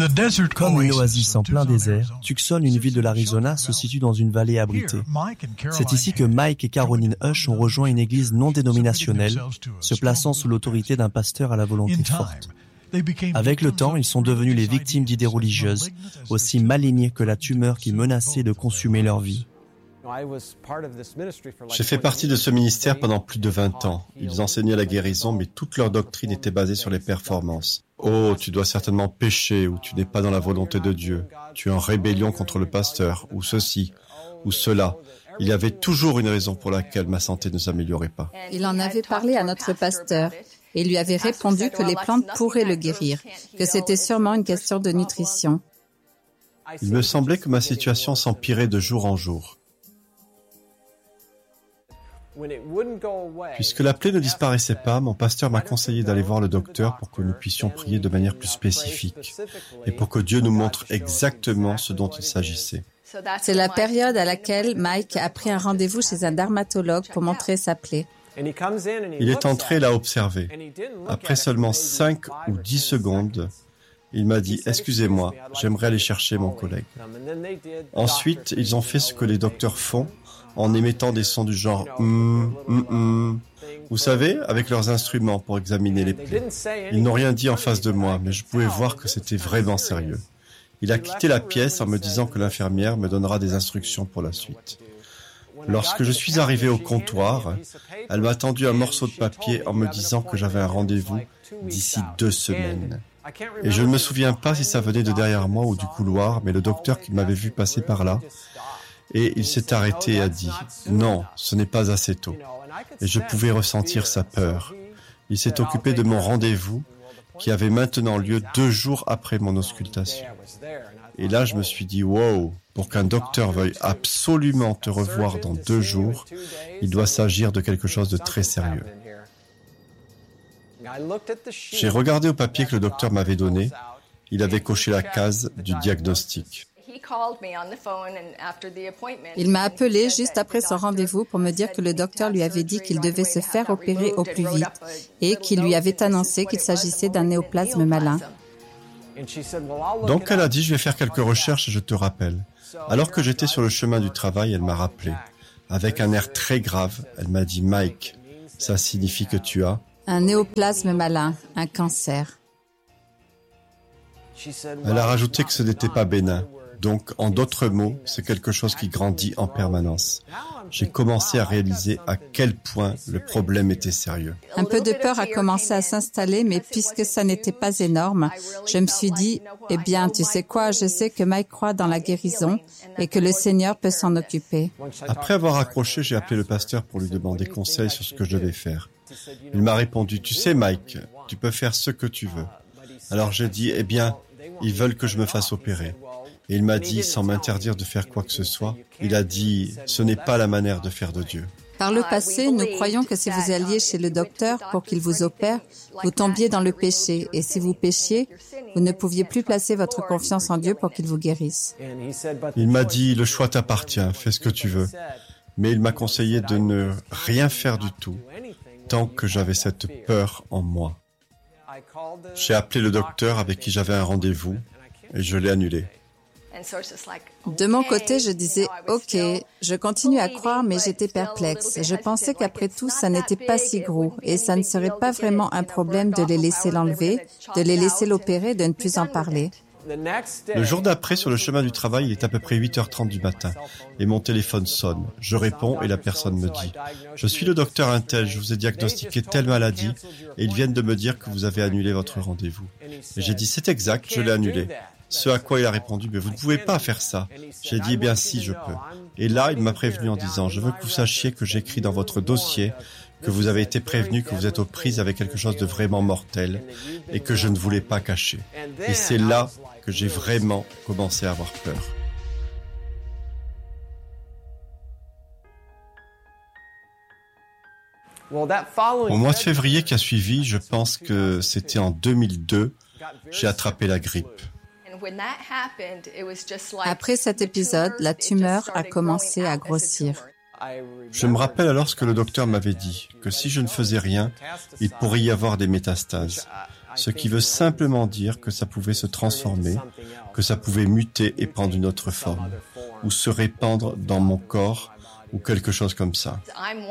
Comme une oasis en plein désert, Tucson, une ville de l'Arizona, se situe dans une vallée abritée. C'est ici que Mike et Caroline Hush ont rejoint une église non dénominationnelle, se plaçant sous l'autorité d'un pasteur à la volonté forte. Avec le temps, ils sont devenus les victimes d'idées religieuses, aussi malignes que la tumeur qui menaçait de consumer leur vie. J'ai fait partie de ce ministère pendant plus de 20 ans. Ils enseignaient la guérison, mais toute leur doctrine était basée sur les performances. Oh, tu dois certainement pécher, ou tu n'es pas dans la volonté de Dieu. Tu es en rébellion contre le pasteur, ou ceci, ou cela. Il y avait toujours une raison pour laquelle ma santé ne s'améliorait pas. Il en avait parlé à notre pasteur et lui avait répondu que les plantes pourraient le guérir, que c'était sûrement une question de nutrition. Il me semblait que ma situation s'empirait de jour en jour. Puisque la plaie ne disparaissait pas, mon pasteur m'a conseillé d'aller voir le docteur pour que nous puissions prier de manière plus spécifique et pour que Dieu nous montre exactement ce dont il s'agissait. C'est la période à laquelle Mike a pris un rendez-vous chez un dermatologue pour montrer sa plaie. Il est entré et l'a observé. Après seulement 5 ou 10 secondes, il m'a dit « Excusez-moi, j'aimerais aller chercher mon collègue ». Ensuite, ils ont fait ce que les docteurs font en émettant des sons du genre « Vous savez, avec leurs instruments pour examiner les plaies. Ils n'ont rien dit en face de moi, mais je pouvais voir que c'était vraiment sérieux. Il a quitté la pièce en me disant que l'infirmière me donnera des instructions pour la suite. Lorsque je suis arrivé au comptoir, elle m'a tendu un morceau de papier en me disant que j'avais un rendez-vous d'ici 2 semaines. Et je ne me souviens pas si ça venait de derrière moi ou du couloir, mais le docteur qui m'avait vu passer par là, et il s'est arrêté et a dit « Non, ce n'est pas assez tôt ». Et je pouvais ressentir sa peur. Il s'est occupé de mon rendez-vous qui avait maintenant lieu 2 jours après mon auscultation. Et là, je me suis dit « Wow, pour qu'un docteur veuille absolument te revoir dans 2 jours, il doit s'agir de quelque chose de très sérieux. » J'ai regardé au papier que le docteur m'avait donné. Il avait coché la case du diagnostic. Il m'a appelé juste après son rendez-vous pour me dire que le docteur lui avait dit qu'il devait se faire opérer au plus vite et qu'il lui avait annoncé qu'il s'agissait d'un néoplasme malin. Donc elle a dit « Je vais faire quelques recherches et je te rappelle ». Alors que j'étais sur le chemin du travail, elle m'a rappelé. Avec un air très grave, elle m'a dit « Mike, ça signifie que tu as… » Un néoplasme malin, un cancer. Elle a rajouté que ce n'était pas bénin. Donc, en d'autres mots, c'est quelque chose qui grandit en permanence. J'ai commencé à réaliser à quel point le problème était sérieux. Un peu de peur a commencé à s'installer, mais puisque ça n'était pas énorme, je me suis dit, eh bien, tu sais quoi, je sais que Mike croit dans la guérison et que le Seigneur peut s'en occuper. Après avoir accroché, j'ai appelé le pasteur pour lui demander conseil sur ce que je devais faire. Il m'a répondu, tu sais Mike, tu peux faire ce que tu veux. Alors j'ai dit, eh bien, ils veulent que je me fasse opérer. Et il m'a dit, sans m'interdire de faire quoi que ce soit, il a dit, ce n'est pas la manière de faire de Dieu. Par le passé, nous croyons que si vous alliez chez le docteur pour qu'il vous opère, vous tombiez dans le péché. Et si vous péchiez, vous ne pouviez plus placer votre confiance en Dieu pour qu'il vous guérisse. Il m'a dit, le choix t'appartient, fais ce que tu veux. Mais il m'a conseillé de ne rien faire du tout, tant que j'avais cette peur en moi. J'ai appelé le docteur avec qui j'avais un rendez-vous et je l'ai annulé. De mon côté, je disais, OK, je continue à croire, mais j'étais perplexe. Je pensais qu'après tout, ça n'était pas si gros et ça ne serait pas vraiment un problème de les laisser l'enlever, de les laisser l'opérer, de ne plus en parler. Le jour d'après, sur le chemin du travail, il est à peu près 8h30 du matin et mon téléphone sonne. Je réponds et la personne me dit « Je suis le docteur Untel, je vous ai diagnostiqué telle maladie et ils viennent de me dire que vous avez annulé votre rendez-vous. » Et j'ai dit « C'est exact, je l'ai annulé. » Ce à quoi il a répondu, mais vous ne pouvez pas faire ça. J'ai dit, eh bien si, je peux. Et là, il m'a prévenu en disant, je veux que vous sachiez que j'écris dans votre dossier que vous avez été prévenu que vous êtes aux prises avec quelque chose de vraiment mortel et que je ne voulais pas cacher. Et c'est là que j'ai vraiment commencé à avoir peur. Au mois de février qui a suivi, je pense que c'était en 2002, j'ai attrapé la grippe. Après cet épisode, la tumeur a commencé à grossir. Je me rappelle alors ce que le docteur m'avait dit, que si je ne faisais rien, il pourrait y avoir des métastases. ce qui veut simplement dire que ça pouvait se transformer, que ça pouvait muter et prendre une autre forme, ou se répandre dans mon corps, ou quelque chose comme ça.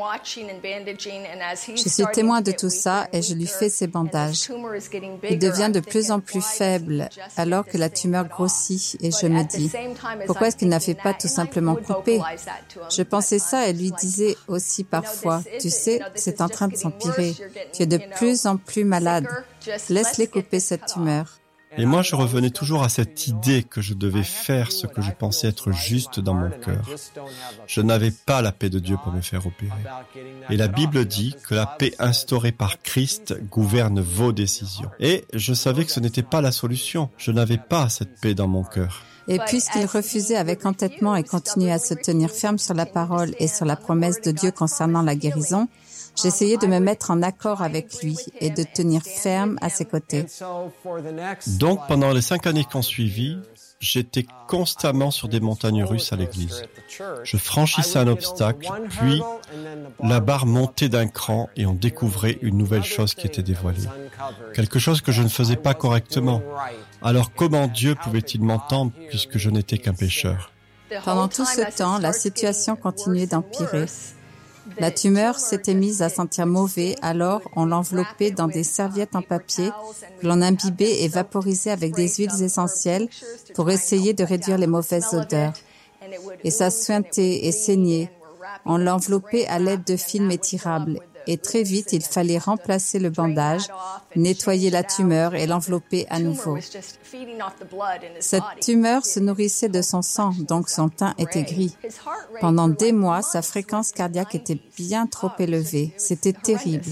Je suis témoin de tout ça et je lui fais ses bandages. Il devient de plus en plus faible alors que la tumeur grossit et je me dis, pourquoi est-ce qu'il n'a fait pas tout simplement couper? Je pensais ça et lui disais aussi parfois, tu sais, c'est en train de s'empirer. Tu es de plus en plus malade. Laisse-les couper cette tumeur. Et moi, je revenais toujours à cette idée que je devais faire ce que je pensais être juste dans mon cœur. Je n'avais pas la paix de Dieu pour me faire opérer. Et la Bible dit que la paix instaurée par Christ gouverne vos décisions. Et je savais que ce n'était pas la solution. Je n'avais pas cette paix dans mon cœur. Et puisqu'il refusait avec entêtement et continuait à se tenir ferme sur la parole et sur la promesse de Dieu concernant la guérison, j'essayais de me mettre en accord avec lui et de tenir ferme à ses côtés. Donc, pendant les 5 années qui ont suivi, j'étais constamment sur des montagnes russes à l'église. Je franchissais un obstacle, puis la barre montait d'un cran et on découvrait une nouvelle chose qui était dévoilée. Quelque chose que je ne faisais pas correctement. Alors comment Dieu pouvait-il m'entendre puisque je n'étais qu'un pécheur? Pendant tout ce temps, la situation continuait d'empirer. La tumeur s'était mise à sentir mauvais, alors on l'enveloppait dans des serviettes en papier que l'on imbibait et vaporisait avec des huiles essentielles pour essayer de réduire les mauvaises odeurs. Et ça suintait et saignait. On l'enveloppait à l'aide de films étirables. Et très vite, il fallait remplacer le bandage, nettoyer la tumeur et l'envelopper à nouveau. Cette tumeur se nourrissait de son sang, donc son teint était gris. Pendant des mois, sa fréquence cardiaque était bien trop élevée. C'était terrible.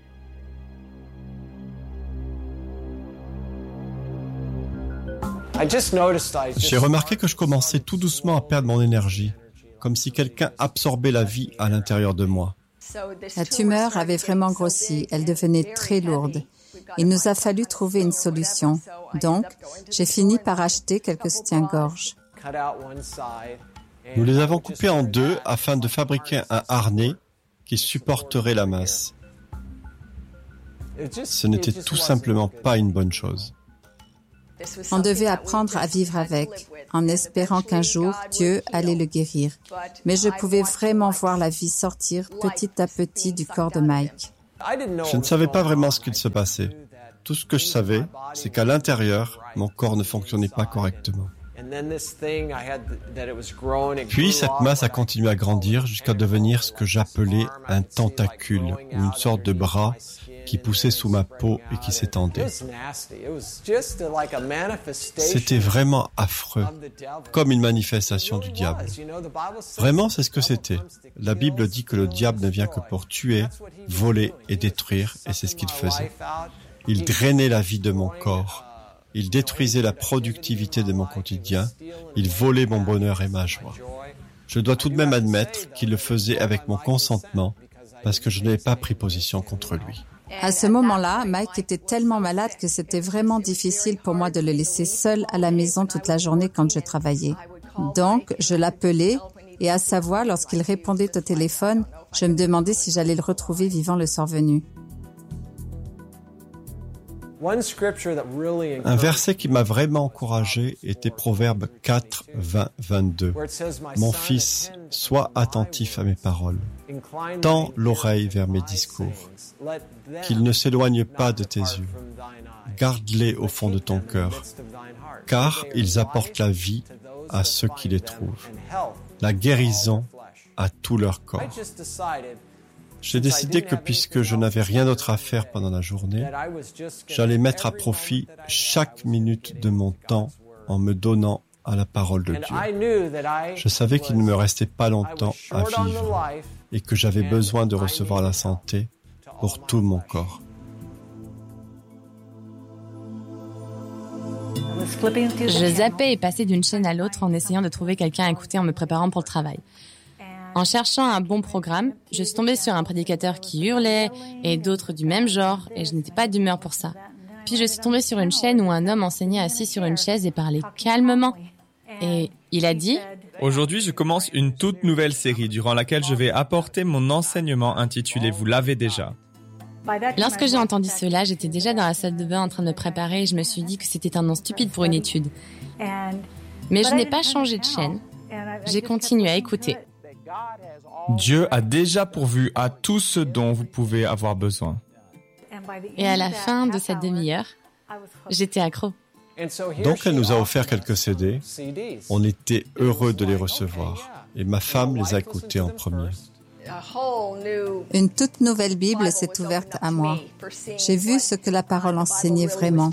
J'ai remarqué que je commençais tout doucement à perdre mon énergie, comme si quelqu'un absorbait la vie à l'intérieur de moi. La tumeur avait vraiment grossi, elle devenait très lourde. Il nous a fallu trouver une solution. Donc, j'ai fini par acheter quelques soutiens-gorge. Nous les avons coupés en deux afin de fabriquer un harnais qui supporterait la masse. Ce n'était tout simplement pas une bonne chose. On devait apprendre à vivre avec, en espérant qu'un jour, Dieu allait le guérir. Mais je pouvais vraiment voir la vie sortir petit à petit du corps de Mike. Je ne savais pas vraiment ce qu'il se passait. Tout ce que je savais, c'est qu'à l'intérieur, mon corps ne fonctionnait pas correctement. Puis cette masse a continué à grandir jusqu'à devenir ce que j'appelais un tentacule, ou une sorte de bras qui poussait sous ma peau et qui s'étendait. C'était vraiment affreux, comme une manifestation du diable. Vraiment, c'est ce que c'était. La Bible dit que le diable ne vient que pour tuer, voler et détruire, et c'est ce qu'il faisait. Il drainait la vie de mon corps. Il détruisait la productivité de mon quotidien. Il volait mon bonheur et ma joie. Je dois tout de même admettre qu'il le faisait avec mon consentement parce que je n'avais pas pris position contre lui. À ce moment-là, Mike était tellement malade que c'était vraiment difficile pour moi de le laisser seul à la maison toute la journée quand je travaillais. Donc, je l'appelais et à sa voix, lorsqu'il répondait au téléphone, je me demandais si j'allais le retrouver vivant le soir venu. Un verset qui m'a vraiment encouragé était Proverbe 4, 20, 22. « Mon fils, sois attentif à mes paroles. Tends l'oreille vers mes discours. Qu'ils ne s'éloignent pas de tes yeux. Garde-les au fond de ton cœur, car ils apportent la vie à ceux qui les trouvent, la guérison à tout leur corps. » J'ai décidé que puisque je n'avais rien d'autre à faire pendant la journée, j'allais mettre à profit chaque minute de mon temps en me donnant à la parole de Dieu. Je savais qu'il ne me restait pas longtemps à vivre et que j'avais besoin de recevoir la santé pour tout mon corps. Je zappais et passais d'une chaîne à l'autre en essayant de trouver quelqu'un à écouter en me préparant pour le travail. En cherchant un bon programme, je suis tombée sur un prédicateur qui hurlait et d'autres du même genre et je n'étais pas d'humeur pour ça. Puis je suis tombée sur une chaîne où un homme enseignait assis sur une chaise et parlait calmement. Et il a dit « Aujourd'hui, je commence une toute nouvelle série durant laquelle je vais apporter mon enseignement intitulé « Vous l'avez déjà ». Lorsque j'ai entendu cela, j'étais déjà dans la salle de bain en train de me préparer et je me suis dit que c'était un nom stupide pour une étude. Mais je n'ai pas changé de chaîne. J'ai continué à écouter. Dieu a déjà pourvu à tout ce dont vous pouvez avoir besoin. Et à la fin de cette demi-heure, j'étais accro. Donc elle nous a offert quelques CD. On était heureux de les recevoir. Et ma femme les a écoutés en premier. Une toute nouvelle Bible s'est ouverte à moi. J'ai vu ce que la parole enseignait vraiment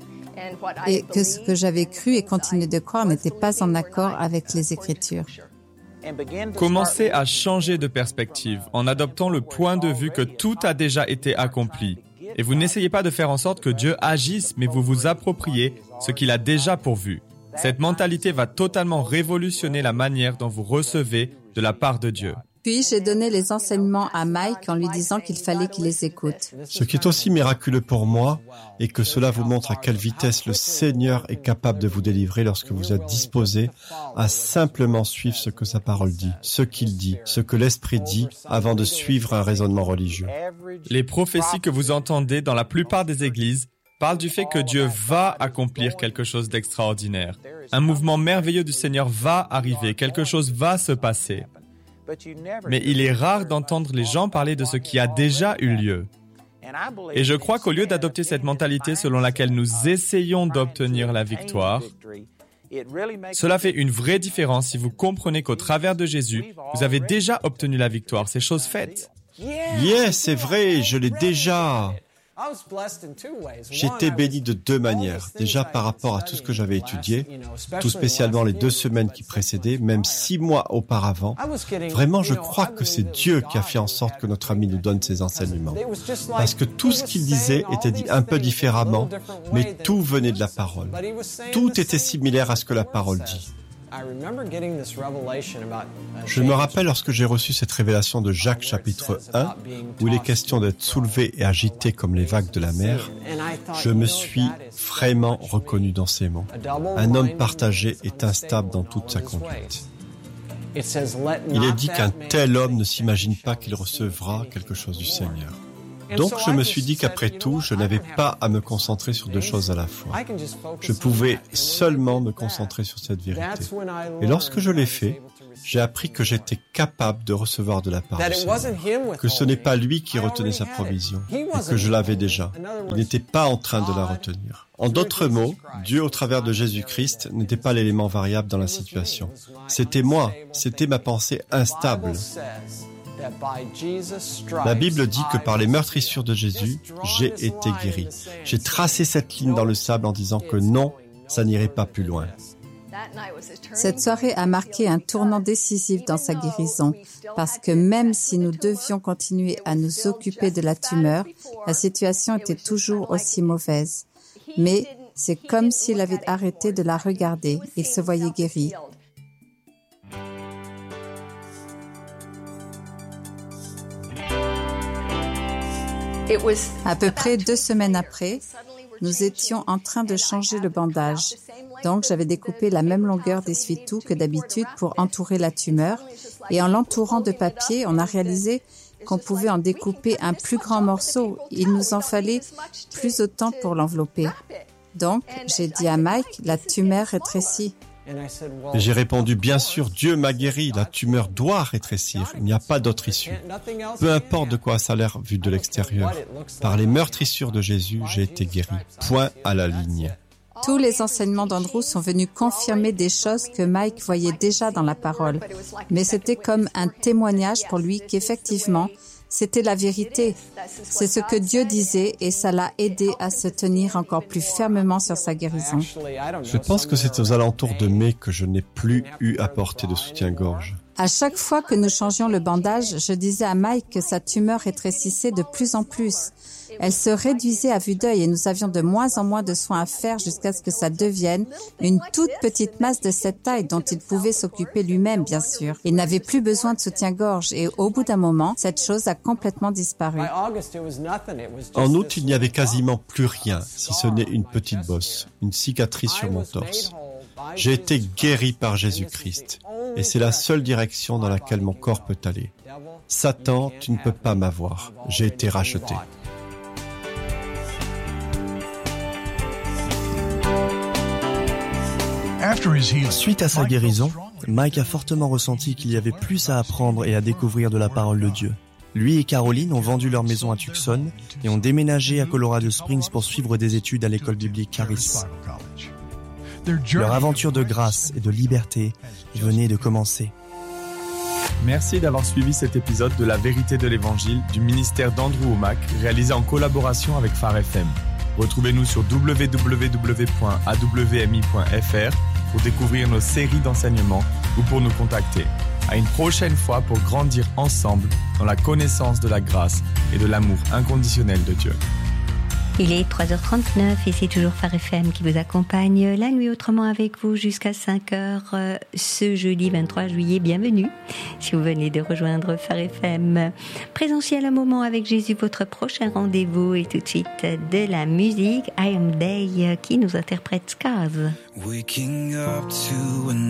et que ce que j'avais cru et continué de croire n'était pas en accord avec les Écritures. Commencez à changer de perspective en adoptant le point de vue que tout a déjà été accompli. Et vous n'essayez pas de faire en sorte que Dieu agisse, mais vous vous appropriez ce qu'il a déjà pourvu. Cette mentalité va totalement révolutionner la manière dont vous recevez de la part de Dieu. Puis j'ai donné les enseignements à Mike en lui disant qu'il fallait qu'il les écoute. Ce qui est aussi miraculeux pour moi est que cela vous montre à quelle vitesse le Seigneur est capable de vous délivrer lorsque vous êtes disposé à simplement suivre ce que sa parole dit, ce qu'il dit, ce que l'Esprit dit avant de suivre un raisonnement religieux. Les prophéties que vous entendez dans la plupart des églises parlent du fait que Dieu va accomplir quelque chose d'extraordinaire. Un mouvement merveilleux du Seigneur va arriver, quelque chose va se passer. Mais il est rare d'entendre les gens parler de ce qui a déjà eu lieu. Et je crois qu'au lieu d'adopter cette mentalité selon laquelle nous essayons d'obtenir la victoire, cela fait une vraie différence si vous comprenez qu'au travers de Jésus, vous avez déjà obtenu la victoire. C'est chose faite. Yes, c'est vrai, je l'ai déjà. J'étais béni de deux manières. Déjà par rapport à tout ce que j'avais étudié, tout spécialement les 2 semaines qui précédaient, même 6 mois auparavant. Vraiment, je crois que c'est Dieu qui a fait en sorte que notre ami nous donne ces enseignements. Parce que tout ce qu'il disait était dit un peu différemment, mais tout venait de la parole. Tout était similaire à ce que la parole dit. Je me rappelle lorsque j'ai reçu cette révélation de Jacques chapitre 1, où il est question d'être soulevé et agité comme les vagues de la mer, je me suis vraiment reconnu dans ces mots. Un homme partagé est instable dans toute sa conduite. Il est dit qu'un tel homme ne s'imagine pas qu'il recevra quelque chose du Seigneur. Donc je me suis dit qu'après tout, je n'avais pas à me concentrer sur 2 choses à la fois. Je pouvais seulement me concentrer sur cette vérité. Et lorsque je l'ai fait, j'ai appris que j'étais capable de recevoir de la part du Seigneur, que ce n'est pas lui qui retenait sa provision, et que je l'avais déjà. Il n'était pas en train de la retenir. En d'autres mots, Dieu au travers de Jésus-Christ n'était pas l'élément variable dans la situation. C'était moi, c'était ma pensée instable. La Bible dit que par les meurtrissures de Jésus, j'ai été guéri. J'ai tracé cette ligne dans le sable en disant que non, ça n'irait pas plus loin. Cette soirée a marqué un tournant décisif dans sa guérison, parce que même si nous devions continuer à nous occuper de la tumeur, la situation était toujours aussi mauvaise. Mais c'est comme s'il avait arrêté de la regarder. Il se voyait guéri. À peu près 2 semaines après, nous étions en train de changer le bandage. Donc, j'avais découpé la même longueur d'essuie-tout que d'habitude pour entourer la tumeur. Et en l'entourant de papier, on a réalisé qu'on pouvait en découper un plus grand morceau. Il nous en fallait plus autant pour l'envelopper. Donc, j'ai dit à Mike, la tumeur rétrécit. Et j'ai répondu, bien sûr, Dieu m'a guéri, la tumeur doit rétrécir, il n'y a pas d'autre issue. Peu importe de quoi ça a l'air vu de l'extérieur, par les meurtrissures de Jésus, j'ai été guéri. Point à la ligne. Tous les enseignements d'Andrew sont venus confirmer des choses que Mike voyait déjà dans la parole. Mais c'était comme un témoignage pour lui qu'effectivement, c'était la vérité. C'est ce que Dieu disait et ça l'a aidé à se tenir encore plus fermement sur sa guérison. Je pense que c'est aux alentours de mai que je n'ai plus eu à porter de soutien-gorge. À chaque fois que nous changions le bandage, je disais à Mike que sa tumeur rétrécissait de plus en plus. Elle se réduisait à vue d'œil et nous avions de moins en moins de soins à faire jusqu'à ce que ça devienne une toute petite masse de cette taille dont il pouvait s'occuper lui-même, bien sûr. Il n'avait plus besoin de soutien-gorge et au bout d'un moment, cette chose a complètement disparu. En août, il n'y avait quasiment plus rien, si ce n'est une petite bosse, une cicatrice sur mon torse. J'ai été guéri par Jésus-Christ et c'est la seule direction dans laquelle mon corps peut aller. Satan, tu ne peux pas m'avoir. J'ai été racheté. Suite à sa guérison, Mike a fortement ressenti qu'il y avait plus à apprendre et à découvrir de la parole de Dieu. Lui et Caroline ont vendu leur maison à Tucson et ont déménagé à Colorado Springs pour suivre des études à l'école biblique Charis. Leur aventure de grâce et de liberté venait de commencer. Merci d'avoir suivi cet épisode de La Vérité de l'Évangile du ministère d'Andrew Wommack, réalisé en collaboration avec Phare FM. Retrouvez-nous sur www.awmi.fr pour découvrir nos séries d'enseignements ou pour nous contacter. À une prochaine fois pour grandir ensemble dans la connaissance de la grâce et de l'amour inconditionnel de Dieu. Il est 3h39 et c'est toujours Phare FM qui vous accompagne la nuit autrement avec vous jusqu'à 5h ce jeudi 23 juillet. Bienvenue si vous venez de rejoindre Phare FM. Présentiel un moment avec Jésus, votre prochain rendez-vous, et tout de suite de la musique. I Am Day qui nous interprète Scars. Waking up to